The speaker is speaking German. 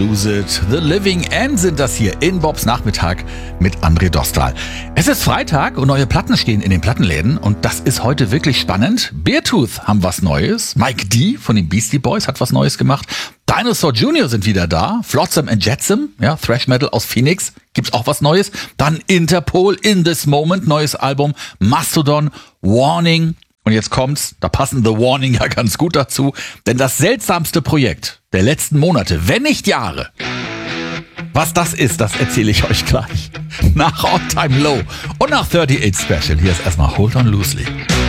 Lose It, The Living End sind das hier in Bobs Nachmittag mit André Dostal. Es ist Freitag und neue Platten stehen in den Plattenläden und das ist heute wirklich spannend. Beartooth haben was Neues, Mike D von den Beastie Boys hat was Neues gemacht, Dinosaur Jr. sind wieder da, Flotsam and Jetsam, ja, Thrash Metal aus Phoenix, gibt's auch was Neues. Dann Interpol, In This Moment, neues Album, Mastodon, Warning. Und jetzt kommt's, da passen The Warning ja ganz gut dazu, denn das seltsamste Projekt der letzten Monate, wenn nicht Jahre, was das ist, das erzähle ich euch gleich. Nach All Time Low und nach 38 Special. Hier ist erstmal Hold On Loosely.